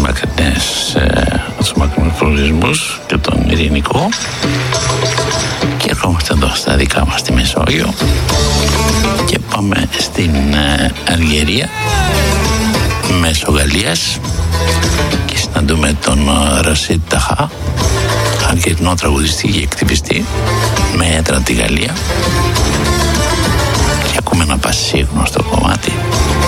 τους μακρινούς προορισμούς και τον ειρηνικό, και ερχόμαστε εδώ στα δικά μας στη Μεσόγειο και πάμε στην Αλγερία μέσω Γαλλίας και συναντούμε τον Ρασίτ Ταχά, αλγερινό τραγουδιστή και εκτυπιστή με έδρα τη Γαλλία, και ακούμε ένα πασίγνωστο κομμάτι